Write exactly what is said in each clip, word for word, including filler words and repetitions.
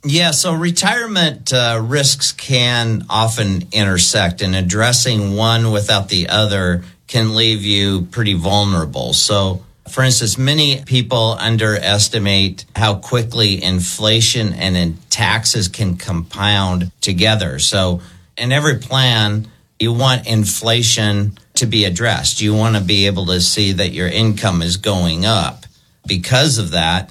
Yeah, so retirement uh, risks can often intersect, and addressing one without the other can leave you pretty vulnerable. So, for instance, many people underestimate how quickly inflation and in taxes can compound together. So, in every plan, you want inflation to be addressed. You want to be able to see that your income is going up because of that.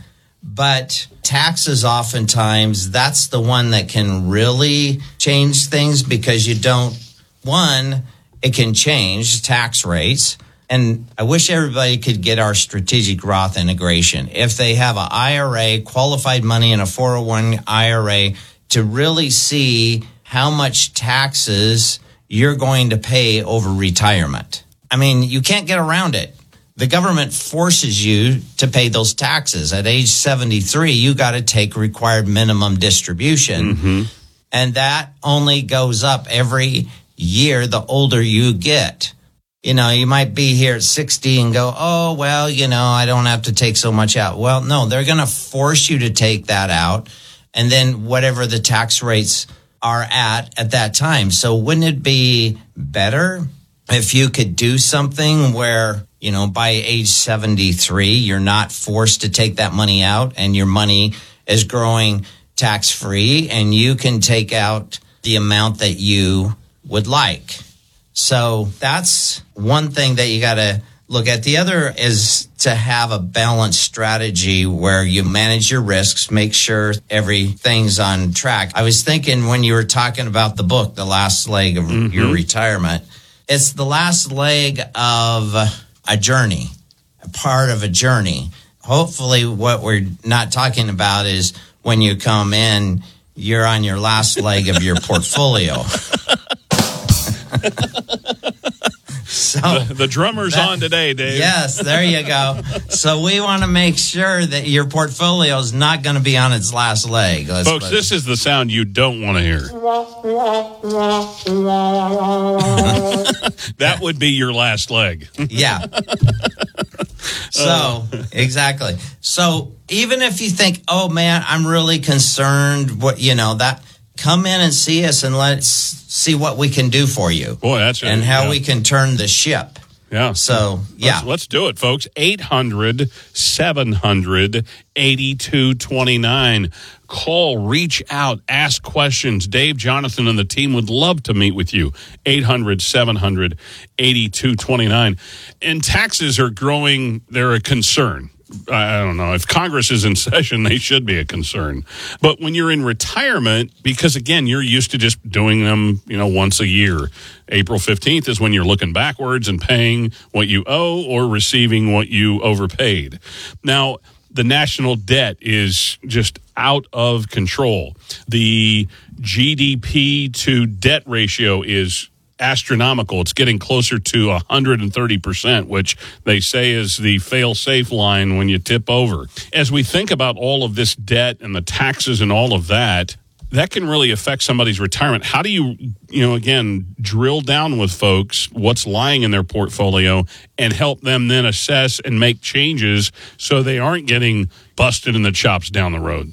But taxes, oftentimes, that's the one that can really change things, because you don't, one, it can change tax rates. And I wish everybody could get our strategic Roth integration. If they have an I R A, qualified money in a four oh one I R A, to really see how much taxes you're going to pay over retirement. I mean, you can't get around it. The government forces you to pay those taxes. At age seventy-three, you got to take required minimum distribution. Mm-hmm. And that only goes up every year the older you get. You know, you might be here at sixty and go, oh, well, you know, I don't have to take so much out. Well, no, they're going to force you to take that out. And then whatever the tax rates are at at that time. So wouldn't it be better if you could do something where, you know, by age seventy-three, you're not forced to take that money out, and your money is growing tax-free, and you can take out the amount that you would like. So that's one thing that you got to look at. The other is to have a balanced strategy where you manage your risks, make sure everything's on track. I was thinking when you were talking about the book, The Last Leg of mm-hmm. Your Retirement, it's the last leg of a journey, a part of a journey. Hopefully what we're not talking about is when you come in, you're on your last leg of your portfolio. So the, the drummer's that, on today, Dave. Yes, there you go. So we want to make sure that your portfolio is not going to be on its last leg. Let's Folks, this is the sound you don't want to hear. That would be your last leg. Yeah. So, exactly. So even if you think, oh, man, I'm really concerned, what you know, that come in and see us and let's see what we can do for you. Boy, that's it. And how yeah. we can turn the ship. Yeah. So, yeah. Let's, let's do it, folks. eight hundred, seven hundred, eighty-two twenty-nine. Call, reach out, ask questions. Dave, Jonathan, and the team would love to meet with you. eight hundred, seven hundred, eighty-two twenty-nine. And taxes are growing. They're a concern. I don't know. If Congress is in session, they should be a concern. But when you're in retirement, because, again, you're used to just doing them, you know, once a year. April fifteenth is when you're looking backwards and paying what you owe or receiving what you overpaid. Now, the national debt is just out of control. The G D P to debt ratio is astronomical. It's getting closer to one hundred thirty percent, which they say is the fail-safe line when you tip over. As we think about all of this debt and the taxes and all of that, that can really affect somebody's retirement. How do you, you know, again, drill down with folks what's lying in their portfolio and help them then assess and make changes so they aren't getting busted in the chops down the road?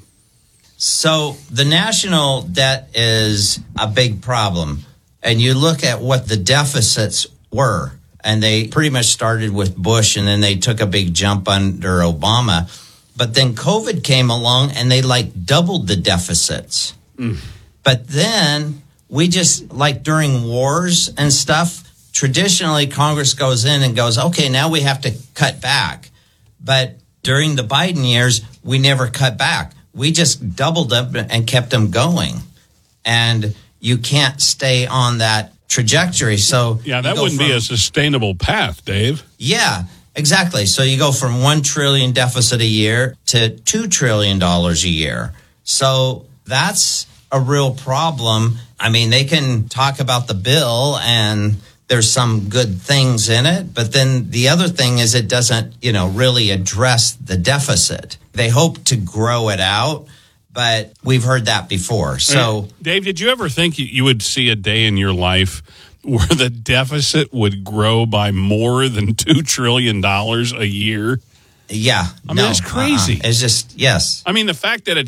So the national debt is a big problem. And you look at what the deficits were, and they pretty much started with Bush, and then they took a big jump under Obama. But then COVID came along, and they, like, doubled the deficits. Mm. But then we just, like during wars and stuff, traditionally Congress goes in and goes, okay, now we have to cut back. But during the Biden years, we never cut back. We just doubled them and kept them going. And you can't stay on that trajectory. So yeah, that wouldn't from, be a sustainable path, Dave. Yeah, exactly. So you go from one trillion deficit a year to two trillion dollars a year. So that's a real problem. I mean, they can talk about the bill and there's some good things in it, but then the other thing is it doesn't, you know, really address the deficit. They hope to grow it out, but we've heard that before. So, Dave, did you ever think you would see a day in your life where the deficit would grow by more than two trillion dollars a year? Yeah. I mean, no, that's crazy. Uh-uh. It's just, yes. I mean, the fact that it's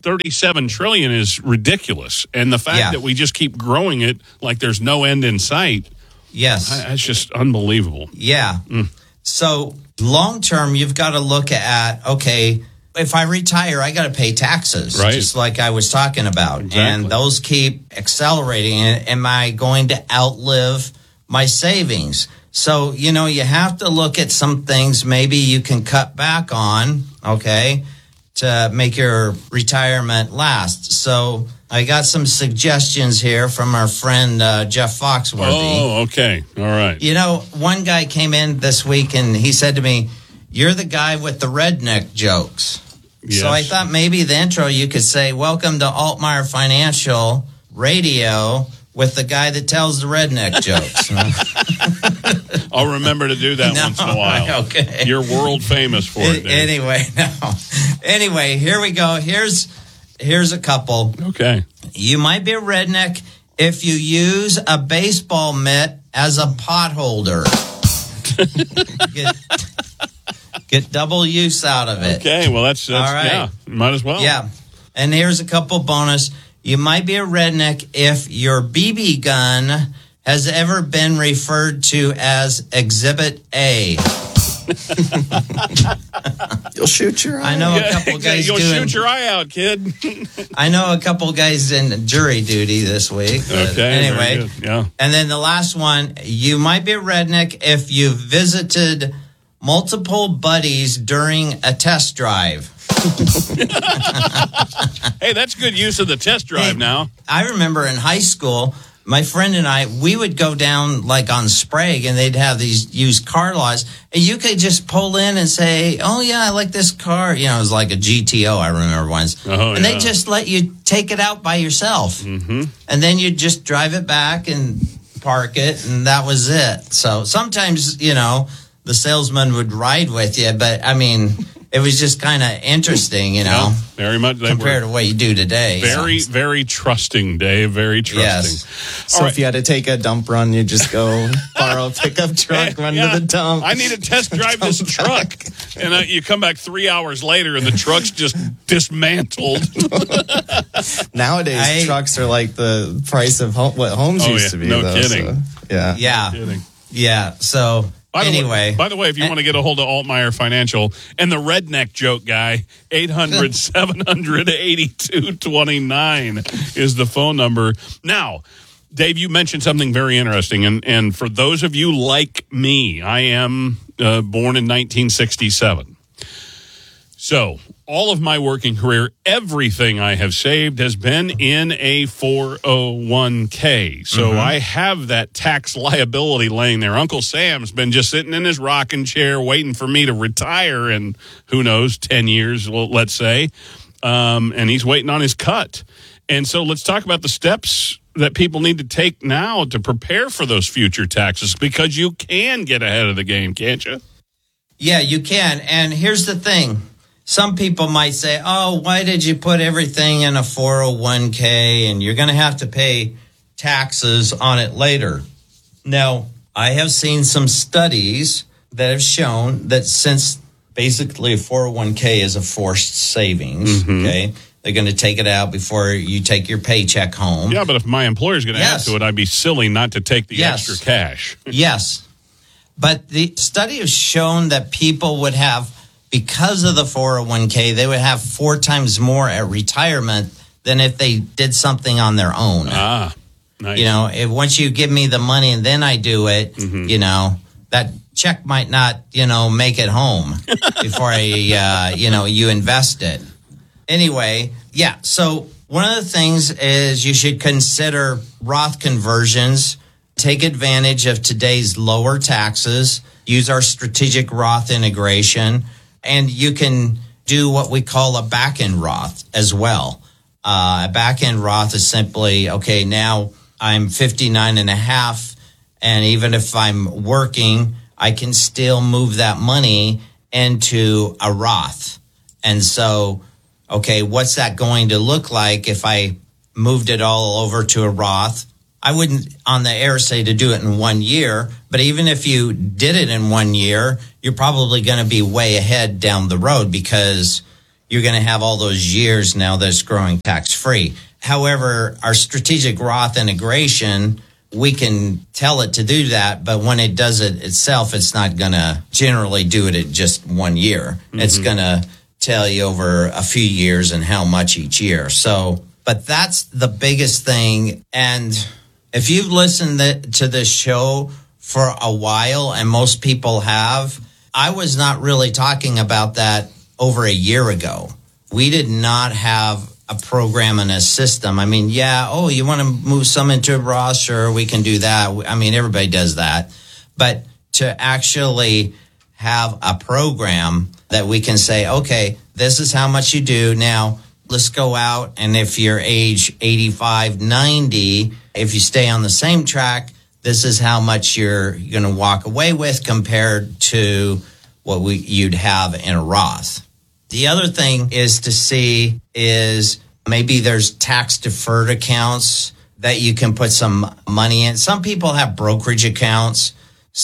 thirty-seven trillion is ridiculous. And the fact Yeah. that we just keep growing it like there's no end in sight, Yes. that's just unbelievable. Yeah. So long term, you've got to look at, okay, if I retire, I got to pay taxes, Right. just like I was talking about. Exactly. And those keep accelerating. And am I going to outlive my savings? So, you know, you have to look at some things maybe you can cut back on, okay, to make your retirement last. So I got some suggestions here from our friend uh, Jeff Foxworthy. Oh, okay. All right. You know, one guy came in this week and he said to me, "You're the guy with the redneck jokes." Yes. So I thought maybe the intro you could say, "Welcome to Altmeyer Financial Radio with the guy that tells the redneck jokes." I'll remember to do that No, once in a while. okay. You're world famous for it, It- Dave. anyway, no. Anyway, here we go. Here's here's a couple. Okay. You might be a redneck if you use a baseball mitt as a pot holder. get, get double use out of it. Okay. Well, that's, that's All right. yeah. Might as well. Yeah. And here's a couple bonus. You might be a redneck if your B B gun has ever been referred to as Exhibit A. You'll shoot your eye. I know Yeah, a couple exactly. guys You'll doing. shoot your eye out, kid. I know a couple guys in jury duty this week. but Okay. very Anyway. good. Yeah. And then the last one, you might be a redneck if you visited multiple buddies during a test drive. Hey, that's good use of the test drive Hey, now. I remember in high school, my friend and I, we would go down like on Sprague and they'd have these used car lots and you could just pull in and say, "Oh yeah, I like this car." You know, it was like a G T O, I remember once. Oh, and yeah. they just let you take it out by yourself. Mm-hmm. And then you just drive it back and park it and that was it. So sometimes, you know, the salesman would ride with you, but I mean, it was just kind of interesting, you know, Yeah, very much. They compared were to what you do today. very, So, very trusting, Dave. Very trusting. Yes. So All right. if you had to take a dump run, you just go borrow a pickup truck, run Yeah. to the dump. I need to test drive this Come truck. back. And uh, you come back three hours later and the truck's just dismantled. Nowadays, I- trucks are like the price of home, what homes Oh, used yeah. to be. No though, kidding. so, yeah. yeah. Kidding. Yeah. So By the anyway, way, by the way, if you want to get a hold of Altmeyer Financial and the redneck joke guy, eight hundred, seven hundred, eighty-two twenty-nine is the phone number. Now, Dave, you mentioned something very interesting. And, and for those of you like me, I am uh, born in nineteen sixty-seven. So all of my working career, everything I have saved has been in a four oh one k. So Mm-hmm. I have that tax liability laying there. Uncle Sam's been just sitting in his rocking chair waiting for me to retire in, who knows, ten years, well, let's say. Um, and he's waiting on his cut. And so let's talk about the steps that people need to take now to prepare for those future taxes, because you can get ahead of the game, can't you? yeah, you can. And here's the thing. Some people might say, "Oh, why did you put everything in a four oh one k and you're going to have to pay taxes on it later?" Now, I have seen some studies that have shown that since basically a four oh one k is a forced savings, okay, they're going to take it out before you take your paycheck home. Yeah, but if my employer's going to Yes. add to it, I'd be silly not to take the Yes. extra cash. Yes. But the study has shown that people would have, because of the four oh one k, they would have four times more at retirement than if they did something on their own. Ah, nice. You know, if once you give me the money and then I do it, you know, that check might not, you know, make it home before I, uh, you know, you invest it. Anyway, yeah. So one of the things is you should consider Roth conversions. Take advantage of today's lower taxes. Use our strategic Roth integration. And you can do what we call a back-end Roth as well. Uh, a back-end Roth is simply, okay, now I'm fifty-nine and a half, and even if I'm working, I can still move that money into a Roth. And so, okay, what's that going to look like if I moved it all over to a Roth? I wouldn't on the air say to do it in one year, but even if you did it in one year, you're probably going to be way ahead down the road because you're going to have all those years now that's growing tax-free. However, our strategic Roth integration, we can tell it to do that, but when it does it itself, it's not going to generally do it at just one year. Mm-hmm. It's going to tell you over a few years and how much each year. So, but that's the biggest thing. And if you've listened to this show for a while, and most people have, I was not really talking about that over a year ago. We did not have a program and a system. I mean, yeah, oh, you want to move some into a Roth? Sure, we can do that. I mean, everybody does that. But to actually have a program that we can say, okay, this is how much you do. Now, let's go out, and if you're age eighty-five, ninety, if you stay on the same track, this is how much you're going to walk away with compared to what we you'd have in a Roth. The other thing is to see is maybe there's tax deferred accounts that you can put some money in. Some people have brokerage accounts,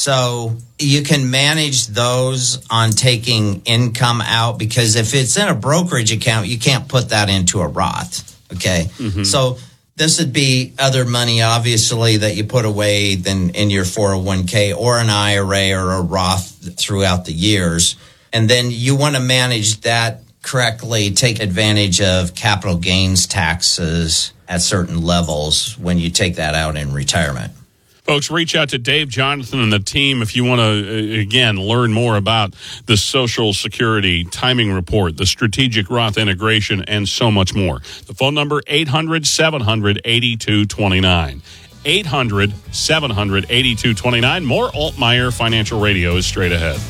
so you can manage those on taking income out, because if it's in a brokerage account, you can't put that into a Roth. Okay. Mm-hmm. So this would be other money, obviously, that you put away than in your four oh one k or an I R A or a Roth throughout the years. And then you want to manage that correctly, take advantage of capital gains taxes at certain levels when you take that out in retirement. Folks, reach out to Dave Jonathan and the team if you want to, again, learn more about the Social Security timing report, the strategic Roth integration, and so much more. The phone number, eight hundred, seven hundred, eighty-two twenty-nine. eight hundred, seven hundred, eighty-two twenty-nine. More Altmaier Financial Radio is straight ahead.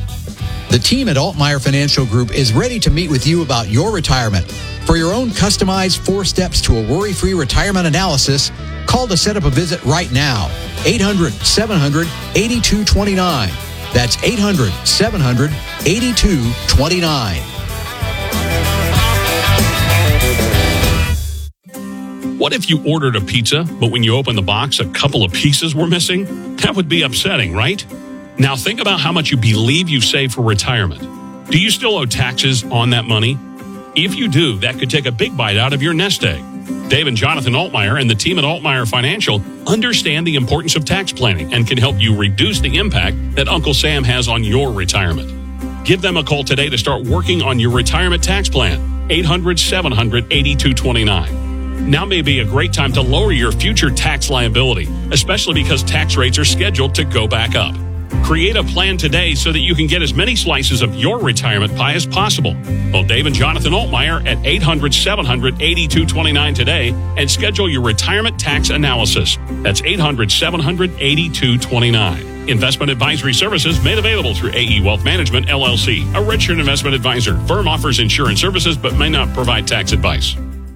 The team at Altmaier Financial Group is ready to meet with you about your retirement. For your own customized four steps to a worry-free retirement analysis, call to set up a visit right now. eight hundred, seven hundred, eighty-two twenty-nine. That's eight hundred, seven hundred, eighty-two twenty-nine. What if you ordered a pizza, but when you opened the box, a couple of pieces were missing? That would be upsetting, right? Now think about how much you believe you've saved for retirement. Do you still owe taxes on that money? If you do, that could take a big bite out of your nest egg. Dave and Jonathan Altmaier and the team at Altmaier Financial understand the importance of tax planning and can help you reduce the impact that Uncle Sam has on your retirement. Give them a call today to start working on your retirement tax plan. eight hundred, seven hundred, eighty-two twenty-nine. Now may be a great time to lower your future tax liability, especially because tax rates are scheduled to go back up. Create a plan today so that you can get as many slices of your retirement pie as possible. Call Dave and Jonathan Altmaier at eight hundred, seven hundred, eighty-two twenty-nine today and schedule your retirement tax analysis. That's eight hundred, seven hundred, eighty-two twenty-nine. Investment advisory services made available through A E Wealth Management, L L C, a registered investment advisor. Firm offers insurance services but may not provide tax advice.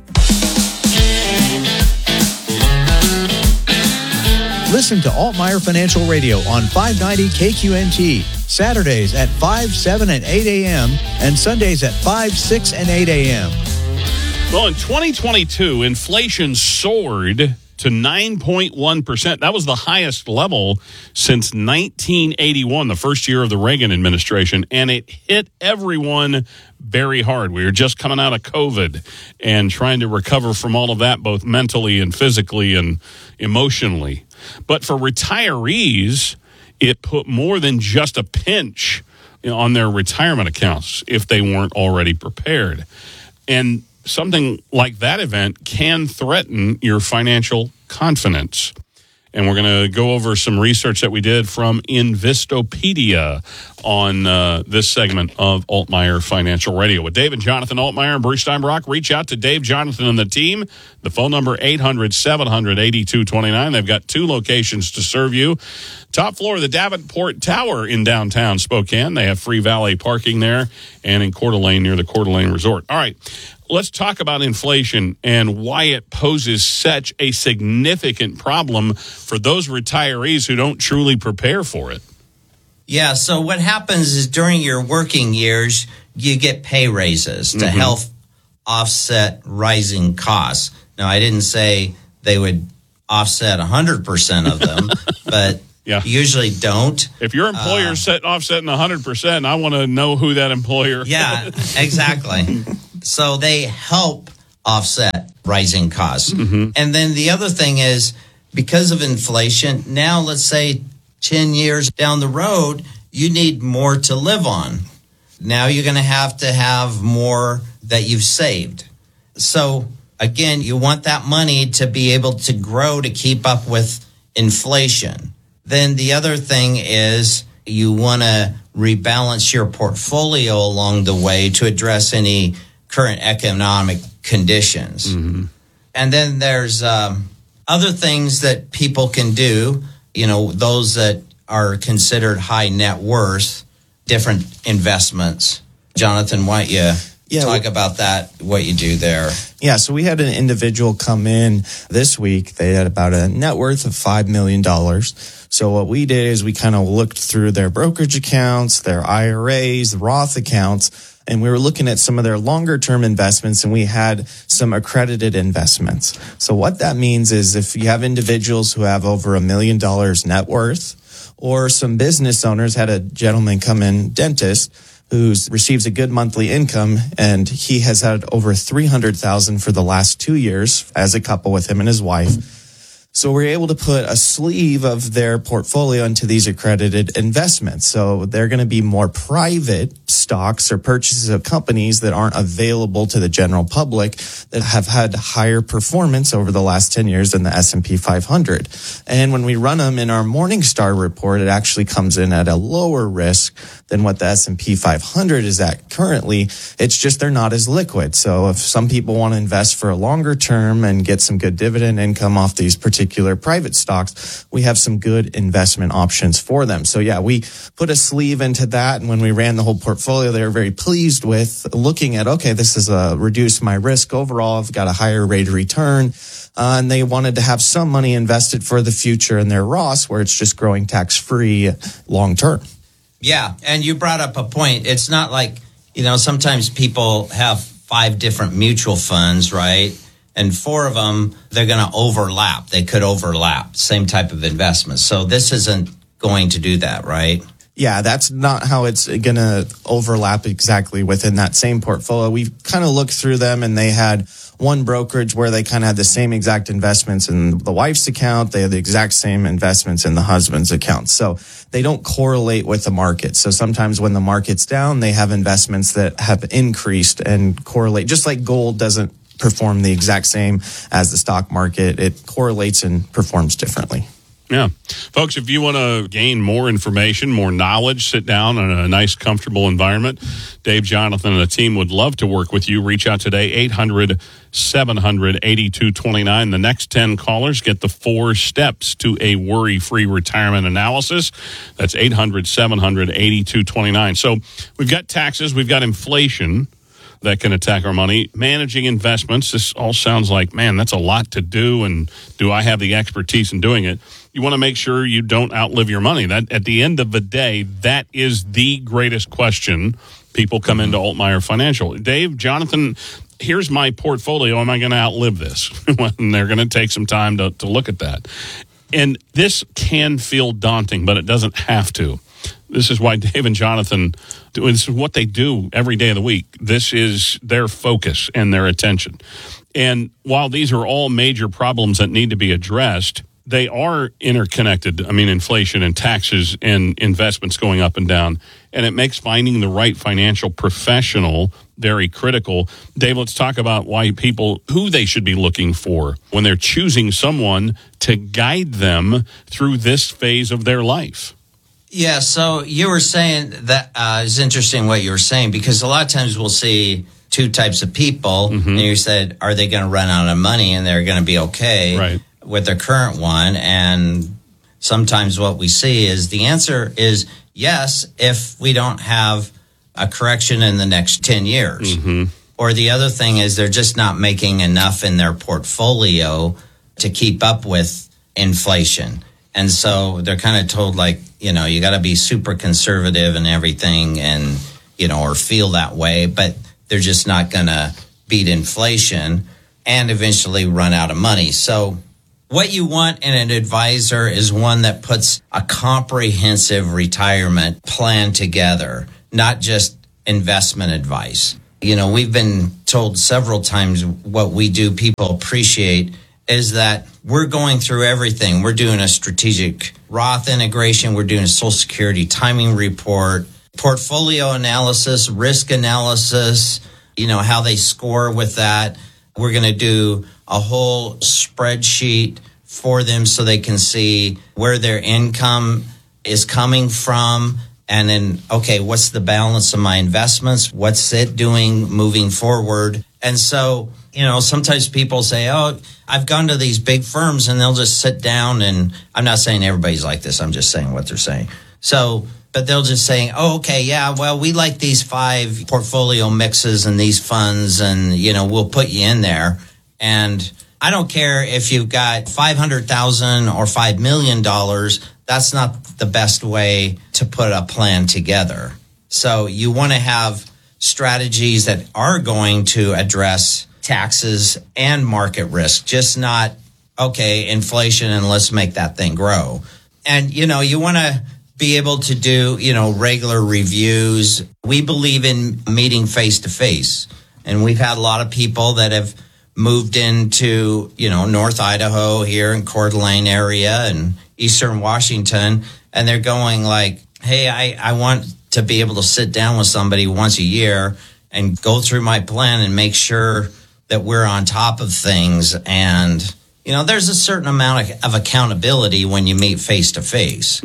Listen to Altmaier Financial Radio on five ninety K Q N T, Saturdays at five, seven, and eight a.m., and Sundays at five, six, and eight a.m. Well, in twenty twenty-two, inflation soared to nine point one percent. That was the highest level since nineteen eighty-one, the first year of the Reagan administration, and it hit everyone very hard. We were just coming out of COVID and trying to recover from all of that, both mentally and physically and emotionally. But for retirees, it put more than just a pinch on their retirement accounts if they weren't already prepared. And something like that event can threaten your financial confidence. And we're going to go over some research that we did from Investopedia on uh, this segment of Altmaier Financial Radio. With Dave and Jonathan Altmaier and Bruce Steinbrock, reach out to Dave, Jonathan, and the team. The phone number, eight hundred, seven hundred, eighty-two twenty-nine. They've got two locations to serve you. Top floor of the Davenport Tower in downtown Spokane. They have free valet parking there, and in Coeur d'Alene near the Coeur d'Alene Resort. All right. Let's talk about inflation and why it poses such a significant problem for those retirees who don't truly prepare for it. Yeah, so what happens is during your working years, you get pay raises to mm-hmm. help offset rising costs. Now, I didn't say they would offset one hundred percent of them, but Yeah. usually don't. If your employer's uh, set offsetting one hundred percent, I want to know who that employer is. Yeah, exactly. So they help offset rising costs. Mm-hmm. And then the other thing is, because of inflation, now let's say ten years down the road, you need more to live on. Now you're going to have to have more that you've saved. So again, you want that money to be able to grow to keep up with inflation. Then the other thing is you want to rebalance your portfolio along the way to address any current economic conditions. Mm-hmm. And then there's um, other things that people can do, you know, those that are considered high net worth, different investments. Jonathan, why don't you yeah, talk we, about that, what you do there? Yeah, so we had an individual come in this week. They had about a net worth of five million dollars. So what we did is we kind of looked through their brokerage accounts, their I R As, Roth accounts, and we were looking at some of their longer term investments, and we had some accredited investments. So what that means is if you have individuals who have over a million dollars net worth, or some business owners, had a gentleman come in, dentist, who receives a good monthly income, and he has had over three hundred thousand dollars for the last two years as a couple with him and his wife. So we're able to put a sleeve of their portfolio into these accredited investments. So they're going to be more private stocks or purchases of companies that aren't available to the general public that have had higher performance over the last ten years than the S and P five hundred. And when we run them in our Morningstar report, it actually comes in at a lower risk than what the S and P five hundred is at currently. It's just they're not as liquid. So if some people want to invest for a longer term and get some good dividend income off these particular private stocks, we have some good investment options for them. So yeah, we put a sleeve into that. And when we ran the whole portfolio, they were very pleased with looking at, okay, this is a reduced my risk overall. I've got a higher rate of return. Uh, and they wanted to have some money invested for the future in their Roths where it's just growing tax-free long term. Yeah. And you brought up a point. It's not like, you know, sometimes people have five different mutual funds, right? And four of them, they're going to overlap. They could overlap, same type of investments. So this isn't going to do that, right? Yeah, that's not how it's going to overlap exactly within that same portfolio. We've kind of looked through them, and they had one brokerage where they kind of had the same exact investments in the wife's account. They had the exact same investments in the husband's account. So they don't correlate with the market. So sometimes when the market's down, they have investments that have increased and correlate, just like gold doesn't perform the exact same as the stock market. It correlates and performs differently. Yeah. Folks, if you want to gain more information, more knowledge, sit down in a nice, comfortable environment. Dave, Jonathan, and the team would love to work with you. Reach out today, eight hundred, seven hundred, eighty-two twenty-nine. The next ten callers get the four steps to a worry-free retirement analysis. That's eight hundred, seven hundred, eighty-two twenty-nine. So we've got taxes, we've got inflation that can attack our money. Managing investments, this all sounds like, man, that's a lot to do, and do I have the expertise in doing it? You want to make sure you don't outlive your money. That at the end of the day, that is the greatest question. People come into Altmaier Financial. Dave, Jonathan, here's my portfolio. Am I going to outlive this? And they're going to take some time to, to look at that. And this can feel daunting, but it doesn't have to. This is why Dave and Jonathan do. This is what they do every day of the week. This is their focus and their attention. And while these are all major problems that need to be addressed, they are interconnected. I mean, inflation and taxes and investments going up and down. And it makes finding the right financial professional very critical. Dave, let's talk about why people, who they should be looking for when they're choosing someone to guide them through this phase of their life. Yeah, so you were saying that uh, it's interesting what you were saying, because a lot of times we'll see two types of people, mm-hmm. and you said, are they going to run out of money and they're going to be okay right. with their current one? And sometimes what we see is the answer is yes, if we don't have a correction in the next ten years. Mm-hmm. Or the other thing is they're just not making enough in their portfolio to keep up with inflation. And so they're kind of told, like, you know, you got to be super conservative and everything, and, you know, or feel that way, but they're just not going to beat inflation and eventually run out of money. So what you want in an advisor is one that puts a comprehensive retirement plan together, not just investment advice. You know, we've been told several times what we do, people appreciate, is that we're going through everything. We're doing a strategic Roth integration. We're doing a Social Security timing report, portfolio analysis, risk analysis, you know, how they score with that. We're going to do a whole spreadsheet for them so they can see where their income is coming from. And then, okay, what's the balance of my investments? What's it doing moving forward? And so, you know, sometimes people say, oh, I've gone to these big firms and they'll just sit down and I'm not saying everybody's like this. I'm just saying what they're saying. So, but they'll just say, oh, okay, yeah, well, we like these five portfolio mixes and these funds and, you know, we'll put you in there. And I don't care if you've got five hundred thousand dollars or five million dollars. That's not the best way to put a plan together. So you want to have strategies that are going to address taxes and market risk, just not, okay, inflation and let's make that thing grow. And, you know, you want to be able to do, you know, regular reviews. We believe in meeting face to face. And we've had a lot of people that have moved into, you know, North Idaho here in Coeur d'Alene area and Eastern Washington. And they're going like, hey, I, I want to be able to sit down with somebody once a year and go through my plan and make sure that we're on top of things. And, you know, there's a certain amount of, of accountability when you meet face to face.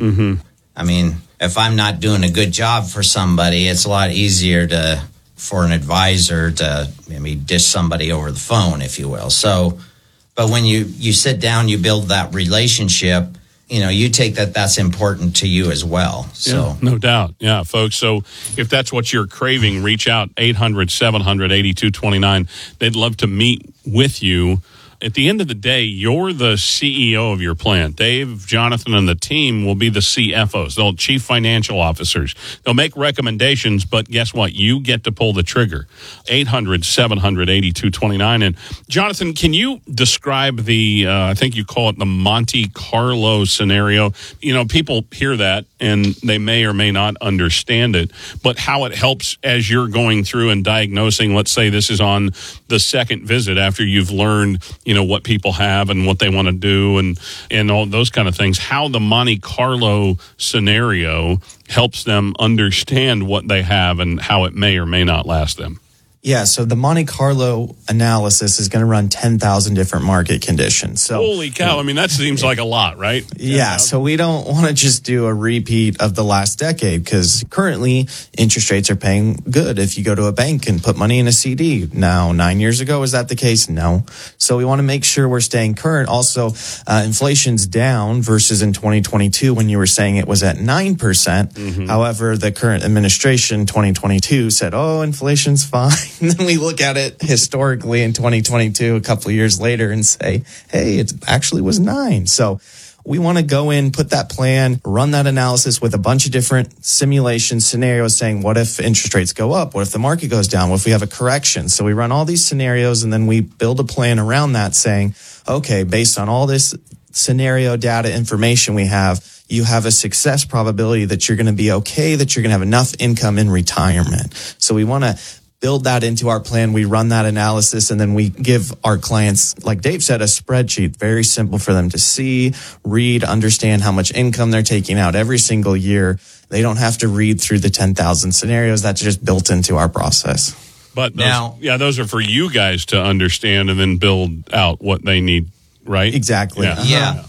I mean, if I'm not doing a good job for somebody, it's a lot easier to for an advisor to maybe dish somebody over the phone, if you will. So, but when you, you sit down, you build that relationship, you know, you take that that's important to you as well. So yeah, no doubt. Yeah, folks. So if that's what you're craving, reach out eight hundred, seven hundred, eighty-two twenty-nine. They'd love to meet with you. At the end of the day, you're the C E O of your plan. Dave, Jonathan, and the team will be the C F Os. They'll chief financial officers. They'll make recommendations, but guess what? You get to pull the trigger. eight hundred, seven hundred, eighty-two twenty-nine. And Jonathan, can you describe the, uh, I think you call it the Monte Carlo scenario? You know, people hear that and they may or may not understand it, but how it helps as you're going through and diagnosing, let's say this is on the second visit after you've learned, you know, what people have and what they want to do and, and all those kind of things, how the Monte Carlo scenario helps them understand what they have and how it may or may not last them. Yeah, so the Monte Carlo analysis is going to run ten thousand different market conditions. So, holy cow, I mean, that seems like a lot, right? Yeah, so we don't want to just do a repeat of the last decade because currently interest rates are paying good if you go to a bank and put money in a C D. Now, nine years ago, is that the case? No. So we want to make sure we're staying current. Also, uh, inflation's down versus in twenty twenty-two when you were saying it was at nine percent. Mm-hmm. However, the current administration, twenty twenty-two, said, oh, inflation's fine. And then we look at it historically in twenty twenty-two, a couple of years later, and say, hey, it actually was nine. So we want to go in, put that plan, run that analysis with a bunch of different simulation scenarios saying, what if interest rates go up? What if the market goes down? What if we have a correction? So we run all these scenarios and then we build a plan around that saying, okay, based on all this scenario data information we have, you have a success probability that you're going to be okay, that you're going to have enough income in retirement. So we want to build that into our plan. We run that analysis and then we give our clients, like Dave said, a spreadsheet, very simple for them to see, read, understand how much income they're taking out every single year. They don't have to read through the ten thousand scenarios. That's just built into our process. But those, now, yeah, those are for you guys to understand and then build out what they need, right? Exactly. Yeah. Uh-huh. yeah.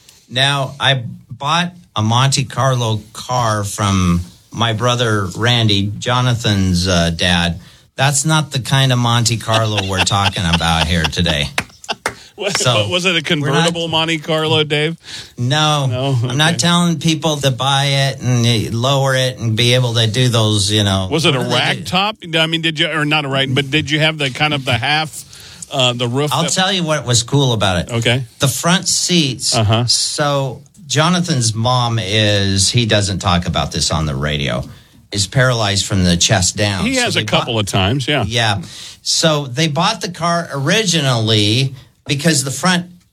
Now, I bought a Monte Carlo car from my brother Randy, Jonathan's uh, dad. That's not the kind of Monte Carlo we're talking about here today. So, was it a convertible not, Monte Carlo, Dave? No, no okay. I'm not telling people to buy it and lower it and be able to do those, you know. Was it a rack top? I mean, did you, or not a rack, but did you have the kind of the half, uh, the roof? I'll that, tell you what was cool about it. Okay. The front seats. Uh-huh. So Jonathan's mom is, he doesn't talk about this on the radio, is paralyzed from the chest down. He has so a couple bought, of times, yeah. Yeah. So they bought the car originally because the front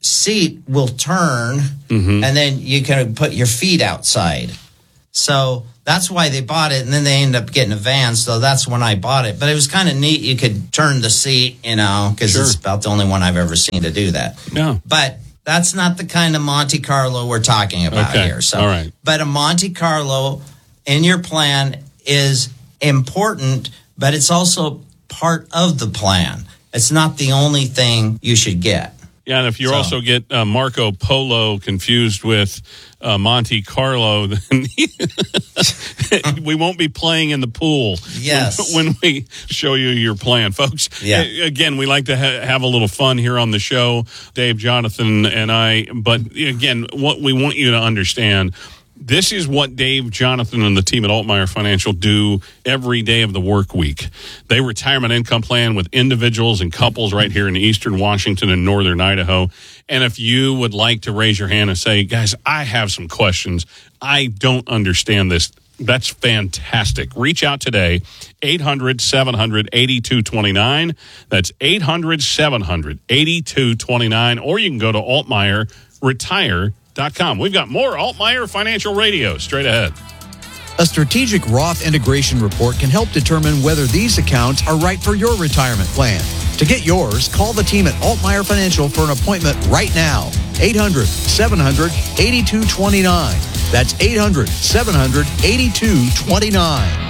seat will turn, mm-hmm. and then you can put your feet outside. So that's why they bought it, and then they ended up getting a van, so that's when I bought it. But it was kind of neat. You could turn the seat, you know, because sure. it's about the only one I've ever seen to do that. No. But that's not the kind of Monte Carlo we're talking about okay. here. So, all right. But a Monte Carlo in your plan is important, but it's also part of the plan. It's not the only thing you should get. Yeah, and if you so. also get uh, Marco Polo confused with uh, Monte Carlo, then we won't be playing in the pool yes. when, when we show you your plan. Folks, yeah. again, we like to ha- have a little fun here on the show, Dave, Jonathan, and I. But again, what we want you to understand, this is what Dave, Jonathan, and the team at Altmeyer Financial do every day of the work week. They retirement income plan with individuals and couples right here in eastern Washington and northern Idaho. And if you would like to raise your hand and say, guys, I have some questions. I don't understand this. That's fantastic. Reach out today, eight hundred, seven hundred, eighty-two twenty-nine. That's eight hundred, seven hundred, eighty-two twenty-nine. Or you can go to Altmeyer Retire. Dot com. We've got more Altmeyer Financial Radio straight ahead. A strategic Roth integration report can help determine whether these accounts are right for your retirement plan. To get yours, call the team at Altmeyer Financial for an appointment right now. eight hundred, seven hundred, eighty-two twenty-nine. That's eight hundred, seven hundred, eighty-two twenty-nine.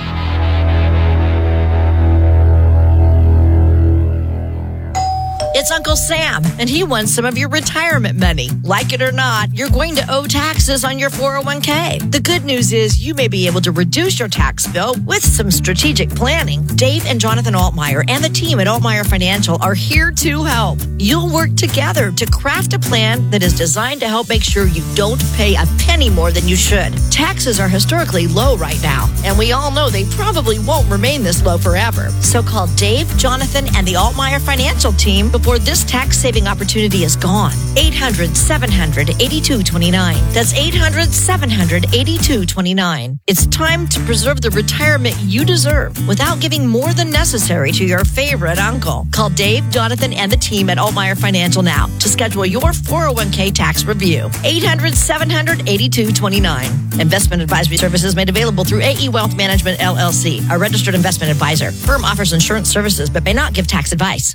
It's Uncle Sam, and he wants some of your retirement money. Like it or not, you're going to owe taxes on your four oh one k. The good news is you may be able to reduce your tax bill with some strategic planning. Dave and Jonathan Altmeyer and the team at Altmeyer Financial are here to help. You'll work together to craft a plan that is designed to help make sure you don't pay a penny more than you should. Taxes are historically low right now, and we all know they probably won't remain this low forever. So call Dave, Jonathan, and the Altmeyer Financial team before this tax-saving opportunity is gone. eight hundred, seven hundred, eighty-two twenty-nine. That's eight hundred, seven hundred, eighty-two twenty-nine. It's time to preserve the retirement you deserve without giving more than necessary to your favorite uncle. Call Dave, Jonathan, and the team at Altmeyer Financial now to schedule your four oh one k tax review. eight hundred, seven hundred, eighty-two twenty-nine. Investment advisory services made available through A E Wealth Management, L L C, a registered investment advisor. Firm offers insurance services but may not give tax advice.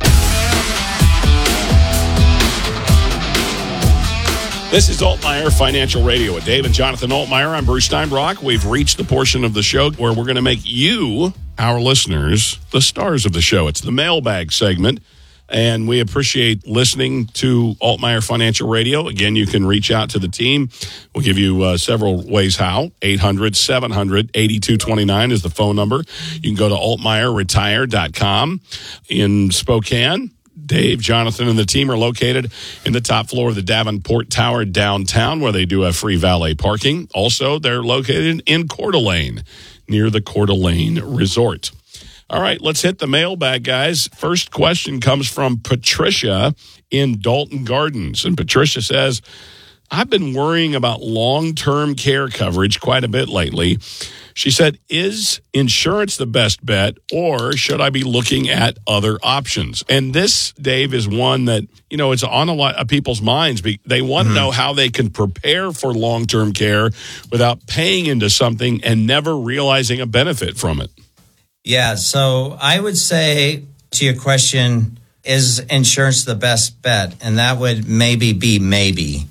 This is Altmeyer Financial Radio with Dave and Jonathan Altmeyer. I'm Bruce Steinbrock. We've reached the portion of the show where we're going to make you, our listeners, the stars of the show. It's the mailbag segment, and we appreciate listening to Altmeyer Financial Radio. Again, you can reach out to the team. We'll give you uh, several ways how. eight hundred, seven hundred, eighty-two twenty-nine is the phone number. You can go to altmeyer retire dot com in Spokane. Dave, Jonathan, and the team are located in the top floor of the Davenport Tower downtown, where they do have free valet parking. Also, they're located in Coeur d'Alene, near the Coeur d'Alene Resort. All right, let's hit the mailbag, guys. First question comes from Patricia in Dalton Gardens. And Patricia says, I've been worrying about long-term care coverage quite a bit lately. She said, is insurance the best bet, or should I be looking at other options? And this, Dave, is one that, you know, it's on a lot of people's minds. They want mm-hmm. to know how they can prepare for long-term care without paying into something and never realizing a benefit from it. Yeah, so I would say to your question, is insurance the best bet? And that would maybe be maybe.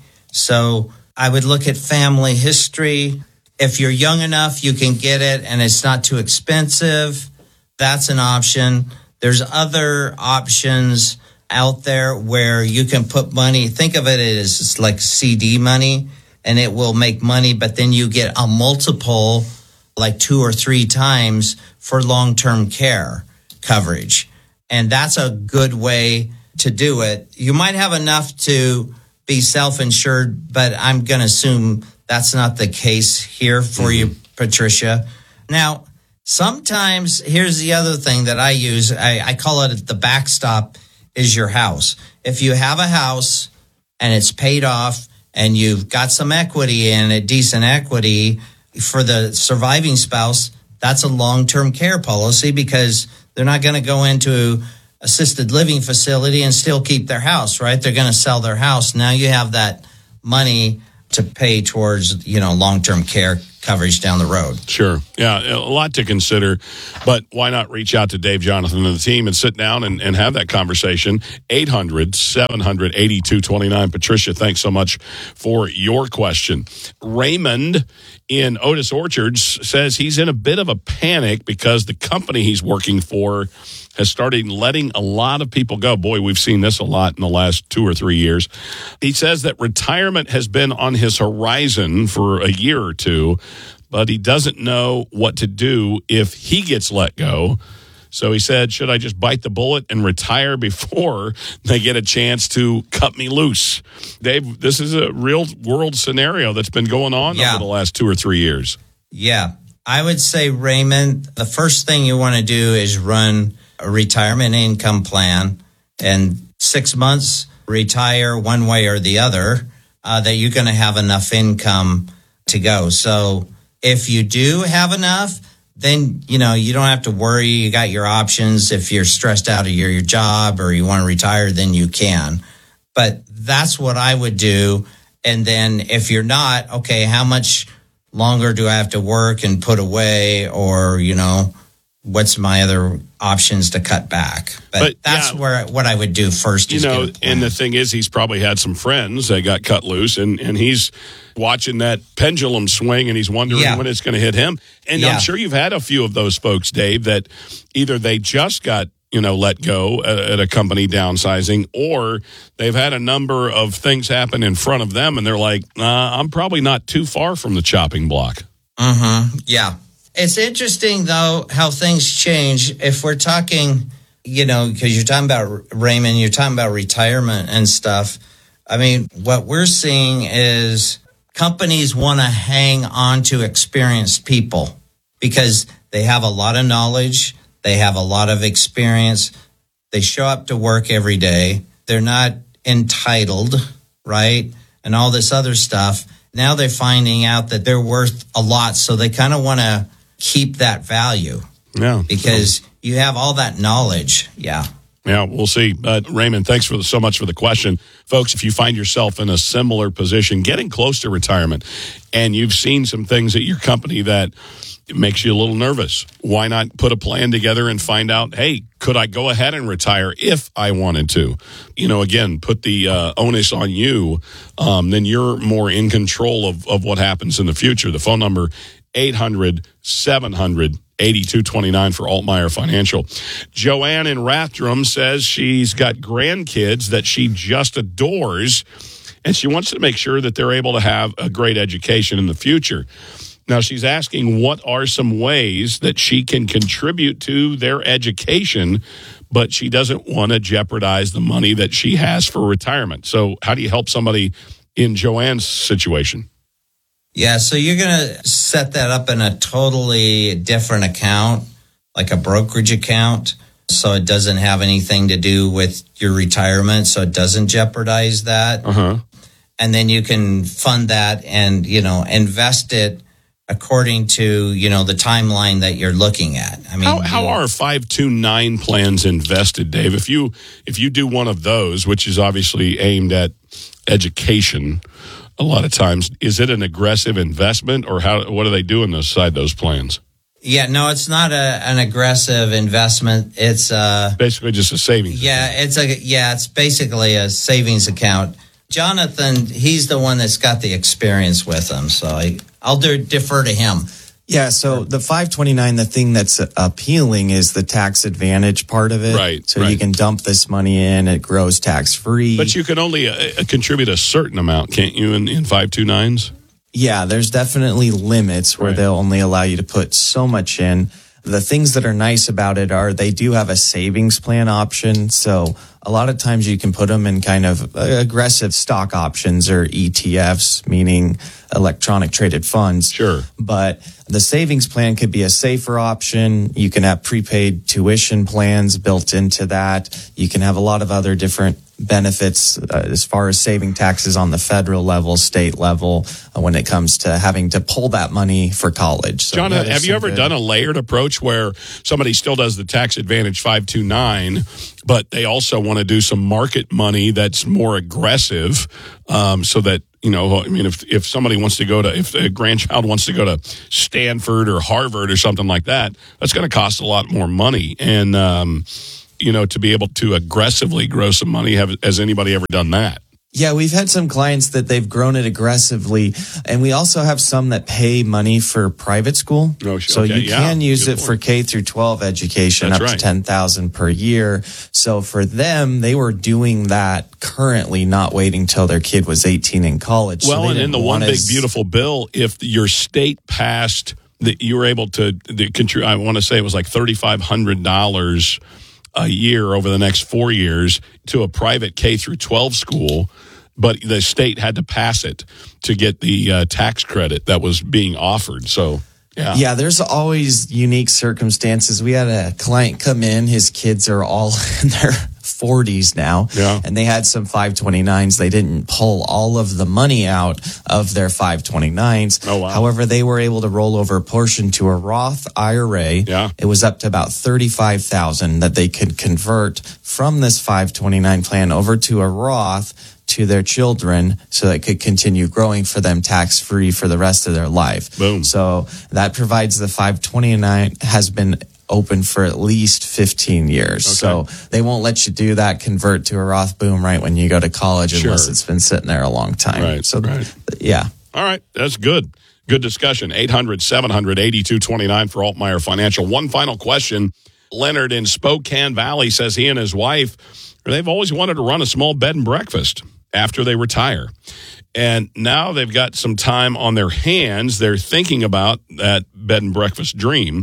So I would look at family history. If you're young enough, you can get it and it's not too expensive. That's an option. There's other options out there where you can put money. Think of it as it's like C D money, and it will make money, but then you get a multiple like two or three times for long-term care coverage. And that's a good way to do it. You might have enough to be self-insured, but I'm going to assume that's not the case here for mm-hmm. you, Patricia. Now, sometimes, here's the other thing that I use. I, I call it the backstop is your house. If you have a house and it's paid off and you've got some equity in it, decent equity for the surviving spouse, that's a long-term care policy because they're not going to go into assisted living facility and still keep their house, right? They're going to sell their house. Now you have that money to pay towards, you know, long-term care coverage down the road. Sure. Yeah, a lot to consider, but why not reach out to Dave Jonathan and the team and sit down and, and have that conversation? eight hundred, seven hundred, eighty-two twenty-nine. Patricia, thanks so much for your question. Raymond in Otis Orchards says he's in a bit of a panic because the company he's working for has started letting a lot of people go. Boy, we've seen this a lot in the last two or three years. He says that retirement has been on his horizon for a year or two, but he doesn't know what to do if he gets let go. So he said, should I just bite the bullet and retire before they get a chance to cut me loose? Dave, this is a real world scenario that's been going on yeah. over the last two or three years. Yeah. I would say, Raymond, the first thing you want to do is run a retirement income plan, and six months retire one way or the other, uh, that you're going to have enough income to go. So if you do have enough, then, you know, you don't have to worry. You got your options. If you're stressed out of your, your job or you want to retire, then you can. But that's what I would do. And then if you're not, okay, how much longer do I have to work and put away, or, you know, what's my other options to cut back? But, but that's yeah, where what I would do first. You is know, and the thing is, he's probably had some friends that got cut loose, and, and he's watching that pendulum swing, and he's wondering yeah. when it's going to hit him. And yeah. I'm sure you've had a few of those folks, Dave, that either they just got, you know, let go at, at a company downsizing, or they've had a number of things happen in front of them, and they're like, uh, I'm probably not too far from the chopping block. Mm-hmm. Yeah. It's interesting, though, how things change. If we're talking, you know, because you're talking about, Raymond, you're talking about retirement and stuff. I mean, what we're seeing is companies want to hang on to experienced people because they have a lot of knowledge. They have a lot of experience. They show up to work every day. They're not entitled, right? And all this other stuff. Now they're finding out that they're worth a lot. So they kind of want to keep that value. Yeah. Because you have all that knowledge. Yeah. Yeah, we'll see. Uh, Raymond, thanks for the, so much for the question. Folks, if you find yourself in a similar position, getting close to retirement, and you've seen some things at your company that makes you a little nervous, why not put a plan together and find out, hey, could I go ahead and retire if I wanted to? You know, again, put the uh, onus on you. Um, then you're more in control of, of what happens in the future. The phone number, eight hundred, seven hundred, eighty-two twenty-nine for Altmeyer Financial. Joanne in Rathdrum says she's got grandkids that she just adores, and she wants to make sure that they're able to have a great education in the future. Now, she's asking what are some ways that she can contribute to their education, but she doesn't want to jeopardize the money that she has for retirement. So how do you help somebody in Joanne's situation? Yeah, so you're going to set that up in a totally different account, like a brokerage account, so it doesn't have anything to do with your retirement, so it doesn't jeopardize that. Uh-huh. And then you can fund that and, you know, invest it according to, you know, the timeline that you're looking at. I mean, how, how you, are five two nine plans invested, Dave? If you if you do one of those, which is obviously aimed at education, a lot of times, is it an aggressive investment, or how? What are they doing inside those plans? Yeah, no, it's not a, an aggressive investment. It's uh, basically just a savings. Yeah, account. it's a yeah, it's basically a savings account. Jonathan, he's the one that's got the experience with them, so I, I'll do, defer to him. Yeah, so the five twenty-nine, the thing that's appealing is the tax advantage part of it. Right. So right. you can dump this money in, it grows tax free. But you can only uh, contribute a certain amount, can't you, in, in five two nines? Yeah, there's definitely limits where right. they'll only allow you to put so much in. The things that are nice about it are they do have a savings plan option. So a lot of times you can put them in kind of aggressive stock options or E T Fs, meaning electronic traded funds. Sure. But the savings plan could be a safer option. You can have prepaid tuition plans built into that. You can have a lot of other different benefits uh, as far as saving taxes on the federal level, state level, uh, when it comes to having to pull that money for college. So, John, yeah, have you ever good... done a layered approach where somebody still does the tax advantage five two nine, but they also want to do some market money that's more aggressive, um, so that, you know, I mean, if if somebody wants to go to, if a grandchild wants to go to Stanford or Harvard or something like that, that's going to cost a lot more money. And, um, you know, to be able to aggressively grow some money, have, has anybody ever done that? Yeah, we've had some clients that they've grown it aggressively, and we also have some that pay money for private school. Oh, so okay, you can yeah, use it point. for K through twelve education, That's up right. to ten thousand per year. So for them, they were doing that currently, not waiting till their kid was eighteen in college. Well, so and in the one big as, beautiful bill, if your state passed that you were able to, the, contri- I want to say it was like thirty-five hundred dollars a year over the next four years to a private K through twelve school, but the state had to pass it to get the uh, tax credit that was being offered. So, yeah. Yeah, there's always unique circumstances. We had a client come in, his kids are all in their forties now, yeah. and they had some five twenty-nines. They didn't pull all of the money out of their five twenty-nines. Oh, wow. However, they were able to roll over a portion to a Roth I R A. Yeah. It was up to about thirty-five thousand that they could convert from this five twenty-nine plan over to a Roth to their children so that it could continue growing for them tax-free for the rest of their life. Boom. So that provides the five twenty-nine has been open for at least fifteen years. Okay. So they won't let you do that, convert to a Roth boom right when you go to college Sure. unless it's been sitting there a long time. Right, So, right. yeah. All right, that's good. Good discussion. eight hundred, seven hundred, eighty-two twenty-nine for Altmeyer Financial. One final question. Leonard in Spokane Valley says he and his wife, they've always wanted to run a small bed and breakfast after they retire. And now they've got some time on their hands. They're thinking about that bed and breakfast dream.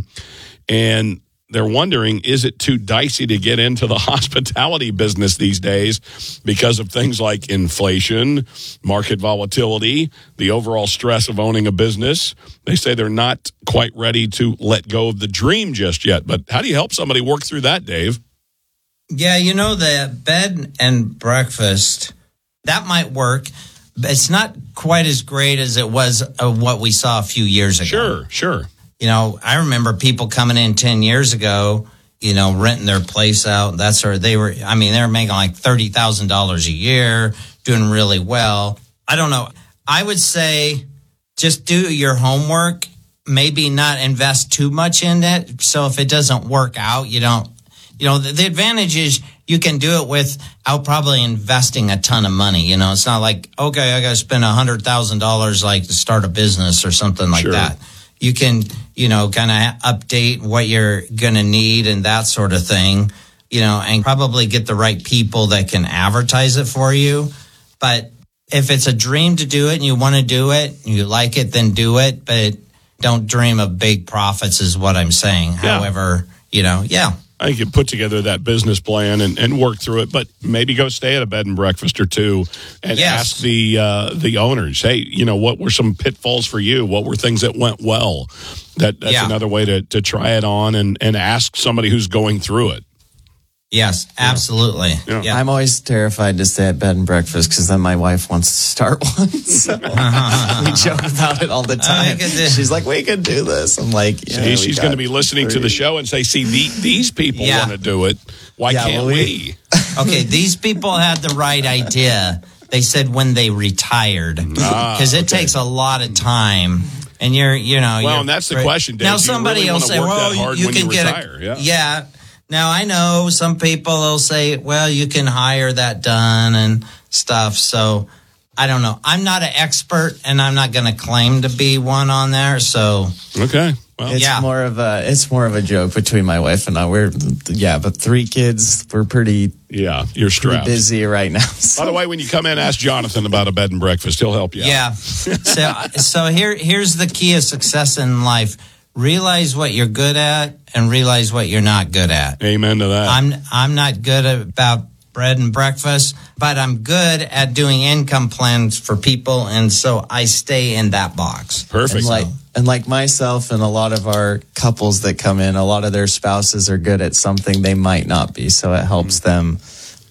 And they're wondering, is it too dicey to get into the hospitality business these days because of things like inflation, market volatility, the overall stress of owning a business? They say they're not quite ready to let go of the dream just yet. But how do you help somebody work through that, Dave? Yeah, you know, the bed and breakfast, that might work. But it's not quite as great as it was uh, what we saw a few years ago. Sure, sure. You know, I remember people coming in ten years ago, you know, renting their place out. That's where they were, I mean, they were making like thirty thousand dollars a year, doing really well. I don't know. I would say just do your homework, maybe not invest too much in it. So if it doesn't work out, you don't, you know, the, the advantage is you can do it without probably investing a ton of money. You know, it's not like, okay, I got to spend one hundred thousand dollars like to start a business or something like Sure. that. You can, you know, kind of update what you're going to need and that sort of thing, you know, and probably get the right people that can advertise it for you. But if it's a dream to do it and you want to do it, you like it, then do it. But don't dream of big profits is what I'm saying. Yeah. However, you know, yeah. I think you put together that business plan and, and work through it, but maybe go stay at a bed and breakfast or two and Yes. ask the uh, the owners, hey, you know, what were some pitfalls for you? What were things that went well? That That's Yeah. another way to, to try it on and, and ask somebody who's going through it. Yes, absolutely. Yeah. Yeah. I'm always terrified to stay at bed and breakfast because then my wife wants to start one. So we joke about it all the time. could do- She's like, we could do this. I'm like, yeah, See, we she's got going to be listening to the three. show and say, see, the, these people Yeah. want to do it. Why Yeah, can't well, we? we- Okay, these people had the right idea. They said when they retired, because Ah, it okay. takes a lot of time, and you're, you know, Well, you're, and that's the question, Dave. Now Do you somebody really will wanna say, work "Well, that hard you when can you get retire?" a Yeah. yeah." Now I know some people will say, "Well, you can hire that done and stuff." So I don't know. I'm not an expert, and I'm not going to claim to be one on there. So Okay. Well, It's Yeah. more of a it's more of a joke between my wife and I. We're yeah, but three kids, we're pretty, yeah, you're pretty strapped. busy right now. So. By the way, when you come in, ask Jonathan about a bed and breakfast. He'll help you out. yeah. so so here here's the key of success in life: realize what you're good at, and realize what you're not good at. Amen to that. I'm I'm not good about bread and breakfast, but I'm good at doing income plans for people, and so I stay in that box. Perfect. And like and like myself and a lot of our couples that come in, a lot of their spouses are good at something they might not be, so it helps them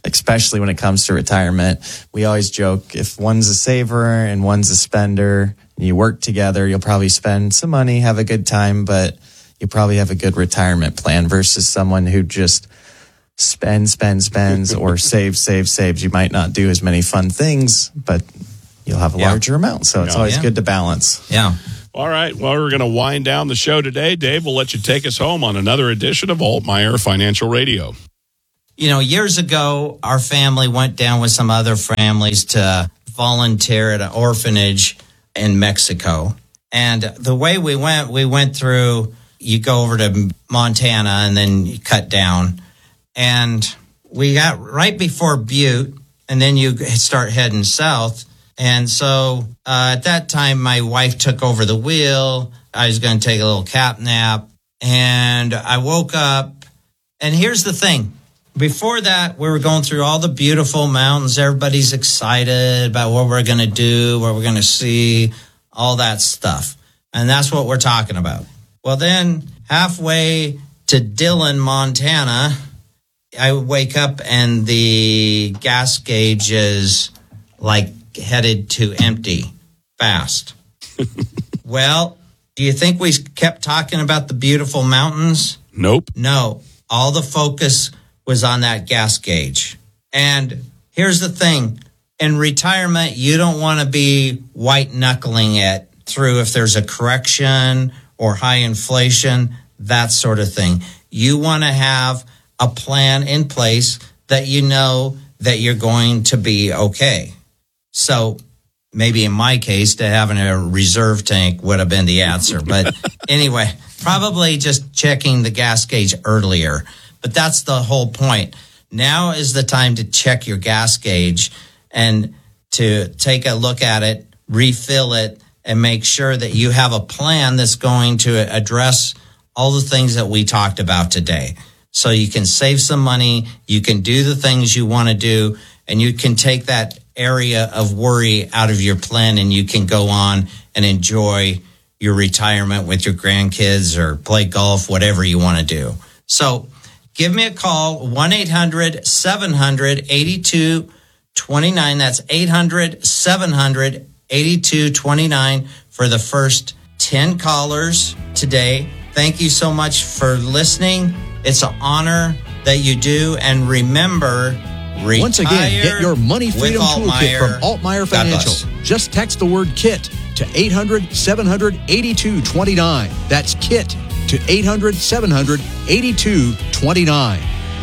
especially when it comes to retirement. We always joke, if one's a saver and one's a spender, and you work together, you'll probably spend some money, have a good time, but you probably have a good retirement plan versus someone who just spends, spends, spends, or saves, saves, saves. You might not do as many fun things, but you'll have a yeah. larger amount. So it's yeah. always yeah. good to balance. Yeah. All right. Well, we're going to wind down the show today. Dave, we'll let you take us home on another edition of Altmaier Financial Radio. You know, years ago, our family went down with some other families to volunteer at an orphanage in Mexico. And the way we went, we went through, you go over to Montana and then you cut down. And we got right before Butte, and then you start heading south. And so uh, at that time, my wife took over the wheel. I was going to take a little cap nap. And I woke up. And here's the thing. Before that, we were going through all the beautiful mountains. Everybody's excited about what we're going to do, what we're going to see, all that stuff. And that's what we're talking about. Well, then halfway to Dillon, Montana, I wake up and the gas gauge is like headed to empty fast. Well, do you think we kept talking about the beautiful mountains? Nope. No. All the focus was on that gas gauge. And here's the thing. In retirement, you don't want to be white knuckling it through if there's a correction or high inflation, that sort of thing. You want to have a plan in place that you know that you're going to be okay. So maybe in my case, to having a reserve tank would have been the answer. But anyway, probably just checking the gas gauge earlier. But that's the whole point. Now is the time to check your gas gauge and to take a look at it, refill it, and make sure that you have a plan that's going to address all the things that we talked about today. So you can save some money, you can do the things you want to do, and you can take that area of worry out of your plan, and you can go on and enjoy your retirement with your grandkids or play golf, whatever you want to do. So give me a call, one eight hundred seven hundred eighty-two twenty-nine. That's eight hundred seven hundred eighty-two twenty-nine for the first ten callers today. Thank you so much for listening. It's an honor that you do. And remember, retire. Once again, get your money freedom toolkit from Altmaier Financial. Just text the word KIT to eight hundred seven hundred eighty-two twenty-nine. That's KIT to eight hundred seven hundred eighty-two twenty-nine.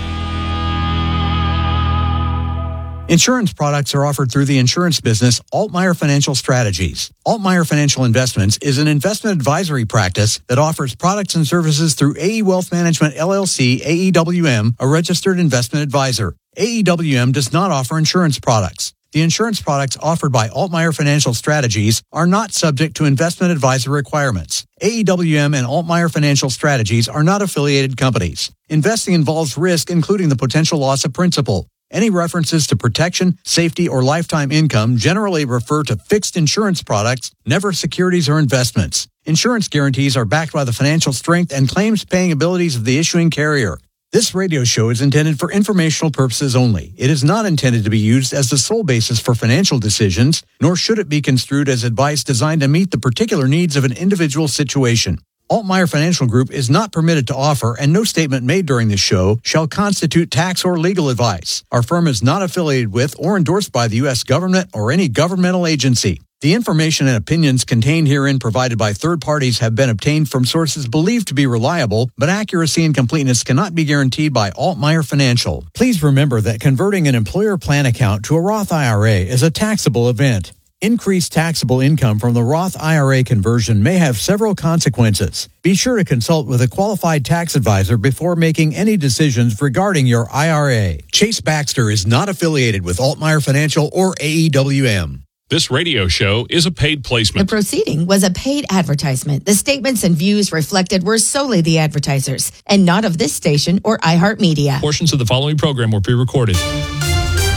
Insurance products are offered through the insurance business Altmaier Financial Strategies. Altmaier Financial Investments is an investment advisory practice that offers products and services through A E Wealth Management, L L C, A E W M, a registered investment advisor. A E W M does not offer insurance products. The insurance products offered by Altmaier Financial Strategies are not subject to investment advisor requirements. A E W M and Altmaier Financial Strategies are not affiliated companies. Investing involves risk, including the potential loss of principal. Any references to protection, safety, or lifetime income generally refer to fixed insurance products, never securities or investments. Insurance guarantees are backed by the financial strength and claims-paying abilities of the issuing carrier. This radio show is intended for informational purposes only. It is not intended to be used as the sole basis for financial decisions, nor should it be construed as advice designed to meet the particular needs of an individual situation. Altmaier Financial Group is not permitted to offer, and no statement made during this show shall constitute tax or legal advice. Our firm is not affiliated with or endorsed by the U S government or any governmental agency. The information and opinions contained herein provided by third parties have been obtained from sources believed to be reliable, but accuracy and completeness cannot be guaranteed by Altmaier Financial. Please remember that converting an employer plan account to a Roth I R A is a taxable event. Increased taxable income from the Roth I R A conversion may have several consequences. Be sure to consult with a qualified tax advisor before making any decisions regarding your I R A. Chase Baxter is not affiliated with Altmaier Financial or A E W M. This radio show is a paid placement. The proceeding was a paid advertisement. The statements and views reflected were solely the advertisers and not of this station or iHeartMedia. Portions of the following program were pre-recorded.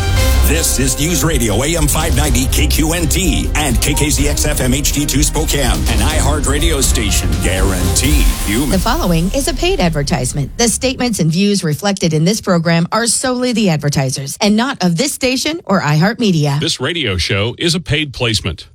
This is News Radio A M five ninety K Q N T and K K Z X F M H D two Spokane, an iHeart radio station guaranteed human. The following is a paid advertisement. The statements and views reflected in this program are solely the advertisers and not of this station or iHeartMedia. This radio show is a paid placement.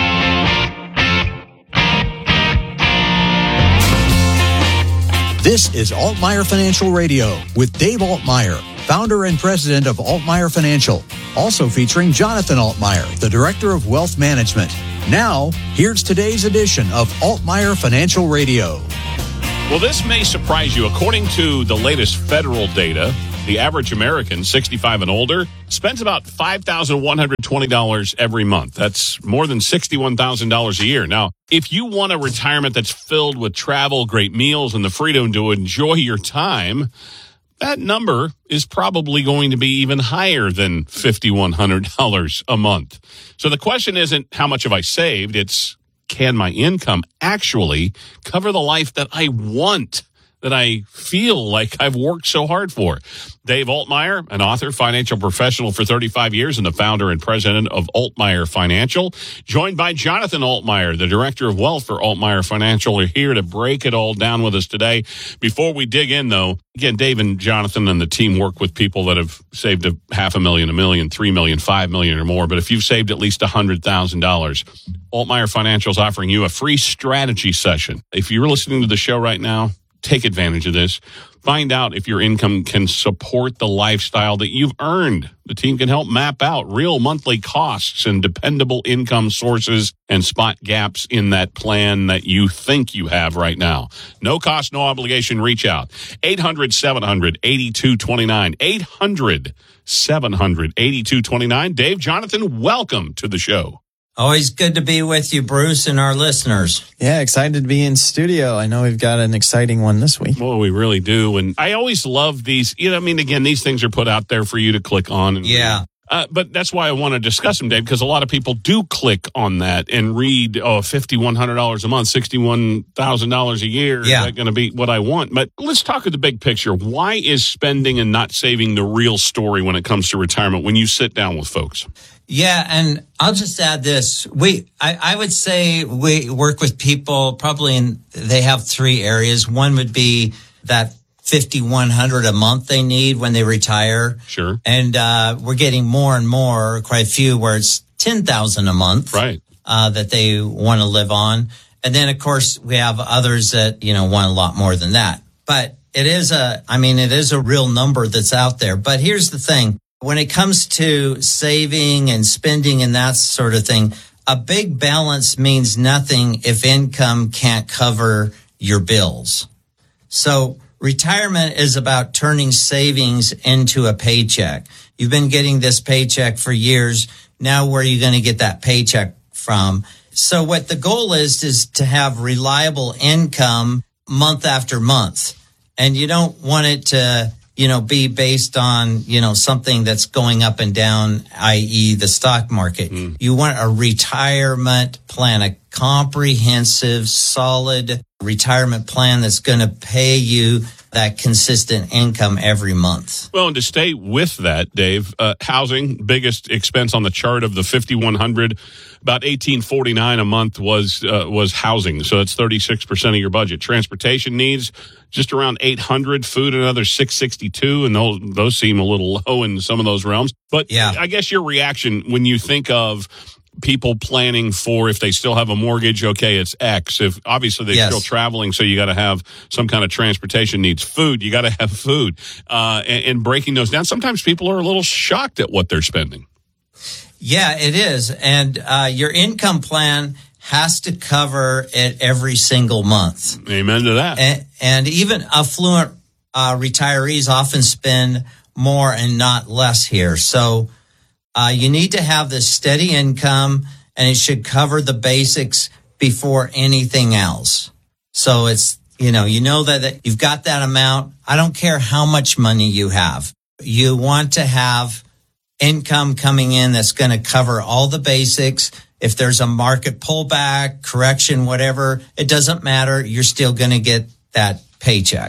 This is Altmaier Financial Radio with Dave Altmaier, founder and president of Altmaier Financial, also featuring Jonathan Altmaier, the director of wealth management. Now, here's today's edition of Altmaier Financial Radio. Well, this may surprise you. According to the latest federal data, the average American, sixty-five and older, spends about five thousand one hundred twenty dollars every month. That's more than sixty-one thousand dollars a year. Now, if you want a retirement that's filled with travel, great meals, and the freedom to enjoy your time, that number is probably going to be even higher than five thousand one hundred dollars a month. So the question isn't how much have I saved? It's can my income actually cover the life that I want, that I feel like I've worked so hard for? Dave Altmaier, an author, financial professional for thirty-five years, and the founder and president of Altmaier Financial, joined by Jonathan Altmaier, the director of wealth for Altmaier Financial, are here to break it all down with us today. Before we dig in, though, again, Dave and Jonathan and the team work with people that have saved a half a million, a million, three million, five million or more. But if you've saved at least one hundred thousand dollars, Altmaier Financial is offering you a free strategy session. If you're listening to the show right now, take advantage of this. Find out if your income can support the lifestyle that you've earned. The team can help map out real monthly costs and dependable income sources and spot gaps in that plan that you think you have right now. No cost, no obligation. Reach out. eight hundred, seven hundred, eighty-two twenty-nine. eight hundred, seven hundred, eighty-two twenty-nine. Dave, Jonathan, welcome to the show. Always good to be with you, Bruce, and our listeners. Yeah, excited to be in studio. I know we've got an exciting one this week. Well, we really do. And I always love these. You know, I mean, again, these things are put out there for you to click on. And yeah. Uh, but that's why I want to discuss them, Dave, because a lot of people do click on that and read, oh, five thousand one hundred dollars a month, sixty-one thousand dollars a year. Yeah. Is that going to be what I want? But let's talk of the big picture. Why is spending and not saving the real story when it comes to retirement when you sit down with folks? Yeah, and I'll just add this. We, I, I would say we work with people probably in, they have three areas. One would be that five thousand one hundred dollars a month they need when they retire. Sure. And uh, we're getting more and more, quite a few, where it's ten thousand dollars a month. Right. Uh, that they want to live on. And then, of course, we have others that, you know, want a lot more than that. But it is a, I mean, it is a real number that's out there. But here's the thing. When it comes to saving and spending and that sort of thing, a big balance means nothing if income can't cover your bills. So retirement is about turning savings into a paycheck. You've been getting this paycheck for years. Now where are you going to get that paycheck from? So what the goal is, is to have reliable income month after month. And you don't want it to, you know, be based on, you know, something that's going up and down, that is the stock market. Mm. You want a retirement plan, a comprehensive, solid retirement plan that's going to pay you that consistent income every month. Well, and to stay with that, Dave, uh, housing, biggest expense on the chart of the five thousand one hundred, about eighteen forty-nine a month was uh, was housing. So that's thirty-six percent of your budget. Transportation needs just around eight hundred, food another six sixty-two, and those those seem a little low in some of those realms. But yeah. I guess your reaction when you think of people planning for, if they still have a mortgage, okay, it's X. If obviously they're yes. still traveling, so you got to have some kind of transportation needs. Food, you got to have food. Uh, and, and breaking those down, sometimes people are a little shocked at what they're spending. Yeah, it is. And uh, your income plan has to cover it every single month. Amen to that. And, and even affluent uh, retirees often spend more and not less here. So Uh, you need to have this steady income, and it should cover the basics before anything else. So it's, you know, you know that, that you've got that amount. I don't care how much money you have. You want to have income coming in that's going to cover all the basics. If there's a market pullback, correction, whatever, it doesn't matter. You're still going to get that paycheck.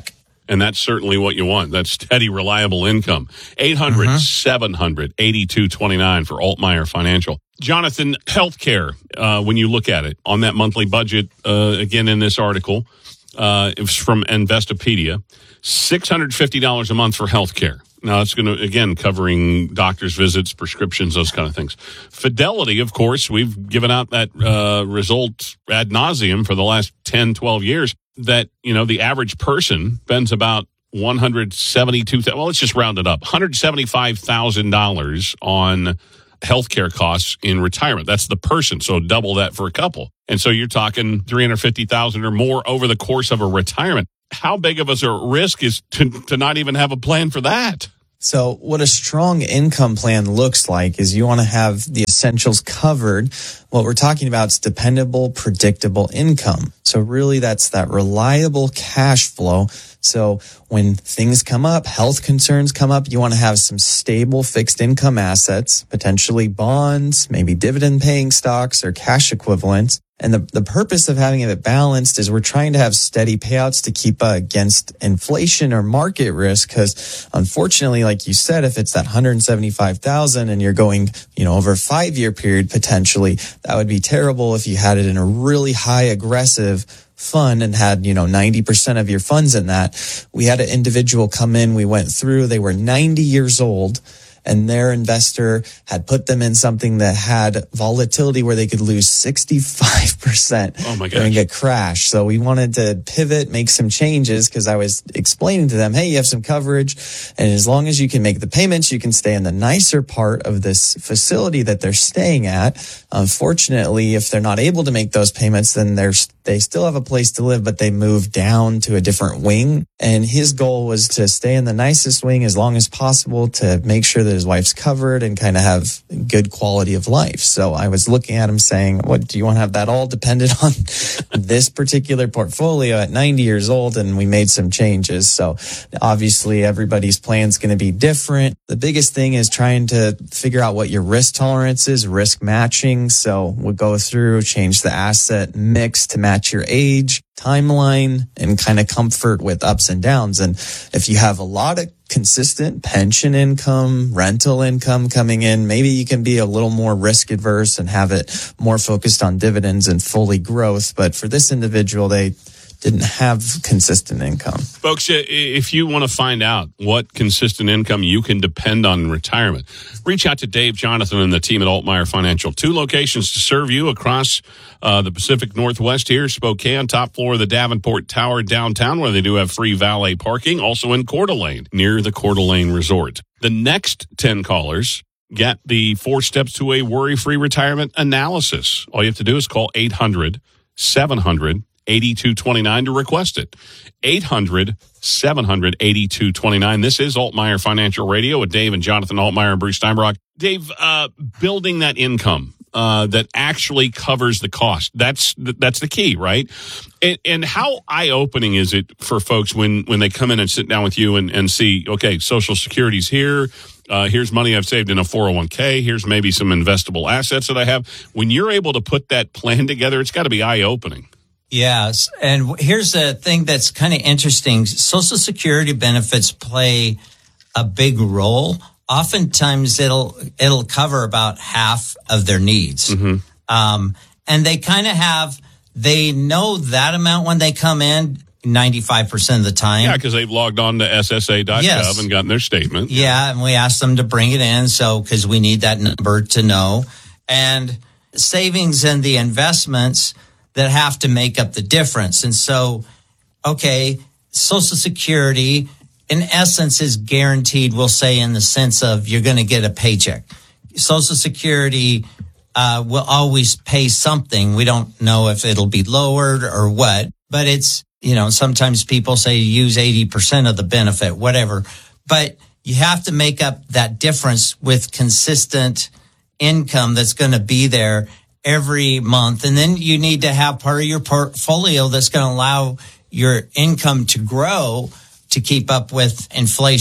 And that's certainly what you want. That's steady, reliable income. eight hundred, seven hundred, eighty-two twenty-nine for Altmaier Financial. Jonathan, healthcare, uh, when you look at it on that monthly budget, uh, again in this article, uh, it was from Investopedia, six hundred fifty dollars a month for healthcare. Now, it's going to, again, covering doctor's visits, prescriptions, those kind of things. Fidelity, of course, we've given out that uh, result ad nauseum for the last ten, twelve years that, you know, the average person spends about one hundred seventy-two thousand dollars, well, let's just round it up, one hundred seventy-five thousand dollars on healthcare costs in retirement. That's the person, so double that for a couple. And so you're talking three hundred fifty thousand dollars or more over the course of a retirement. How big of a risk is to, to not even have a plan for that? So what a strong income plan looks like is you want to have the essentials covered. What we're talking about is dependable, predictable income. So really that's that reliable cash flow. So when things come up, health concerns come up, you want to have some stable fixed income assets, potentially bonds, maybe dividend paying stocks or cash equivalents. And the, the purpose of having it balanced is we're trying to have steady payouts to keep uh, against inflation or market risk. Because unfortunately, like you said, if it's that one hundred seventy-five thousand and you're going, you know, over a five year period, potentially, that would be terrible if you had it in a really high aggressive fund and had, you know, ninety percent of your funds in that. We had an individual come in, we went through, they were ninety years old. And their investor had put them in something that had volatility where they could lose sixty-five percent oh my during a crash. So we wanted to pivot, make some changes because I was explaining to them, hey, you have some coverage. And as long as you can make the payments, you can stay in the nicer part of this facility that they're staying at. Unfortunately, if they're not able to make those payments, then there's they still have a place to live, but they move down to a different wing. And his goal was to stay in the nicest wing as long as possible to make sure that his wife's covered and kind of have good quality of life. So I was looking at him saying, what do you want to have that all dependent on this particular portfolio at ninety years old? And we made some changes. So obviously everybody's plan is going to be different. The biggest thing is trying to figure out what your risk tolerance is, risk matching. So we'll go through, change the asset mix to match your age, timeline, and kind of comfort with ups and downs. And if you have a lot of consistent pension income, rental income coming in, maybe you can be a little more risk adverse and have it more focused on dividends and fully growth. But for this individual, they didn't have consistent income. Folks, if you want to find out what consistent income you can depend on in retirement, reach out to Dave Jonathan and the team at Altmaier Financial. Two locations to serve you across uh, the Pacific Northwest here, Spokane, top floor of the Davenport Tower downtown, where they do have free valet parking, also in Coeur d'Alene, near the Coeur d'Alene Resort. The next ten callers get the four steps to a worry-free retirement analysis. All you have to do is call eight hundred, seven hundred, eighty-two twenty-nine to request it. eight hundred, seven hundred, eighty-two twenty-nine. This is Altmaier Financial Radio with Dave and Jonathan Altmaier and Bruce Steinbrock. Dave, uh, building that income uh, that actually covers the cost. That's that's the key, right? And, and how eye-opening is it for folks when, when they come in and sit down with you and, and see, okay, Social Security's here. Uh, here's money I've saved in a four oh one k. Here's maybe some investable assets that I have. When you're able to put that plan together, it's got to be eye-opening. Yes. And here's the thing that's kind of interesting. Social Security benefits play a big role. Oftentimes it'll, it'll cover about half of their needs. Mm-hmm. Um, and they kind of have, they know that amount when they come in ninety-five percent of the time. Yeah, because they've logged on to S S A dot gov yes. and gotten their statement. Yeah. And we asked them to bring it in. So, cause we need that number to know. And savings and the investments that have to make up the difference. And so, okay, Social Security, in essence, is guaranteed, we'll say, in the sense of you're going to get a paycheck. Social Security uh, will always pay something. We don't know if it'll be lowered or what, but it's, you know, sometimes people say use eighty percent of the benefit, whatever. But you have to make up that difference with consistent income that's going to be there every month. And then you need to have part of your portfolio that's going to allow your income to grow to keep up with inflation.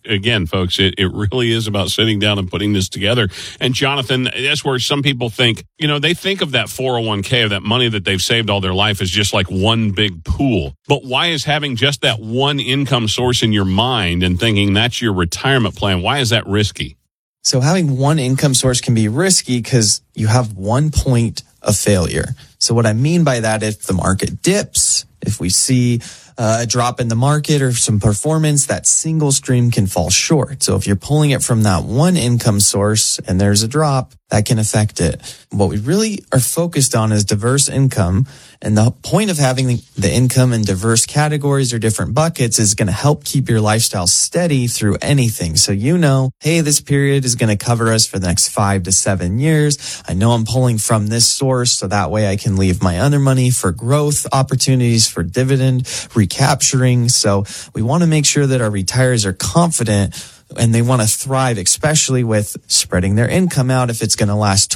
again, folks, it, it really is about sitting down and putting this together. And Jonathan, that's where some people think, you know, they think of that four oh one k, or that money that they've saved all their life, as just like one big pool. But why is having just that one income source in your mind and thinking that's your retirement plan, why is that risky? So having one income source can be risky because you have one point of failure. So what I mean by that, if the market dips, if we see uh, a drop in the market or some performance, that single stream can fall short. So if you're pulling it from that one income source and there's a drop, that can affect it. What we really are focused on is diverse income. And the point of having the income in diverse categories or different buckets is going to help keep your lifestyle steady through anything. So you know, hey, this period is going to cover us for the next five to seven years. I know I'm pulling from this source, so that way I can leave my other money for growth opportunities, for dividend recapturing. So we want to make sure that our retirees are confident and they want to thrive, especially with spreading their income out if it's going to last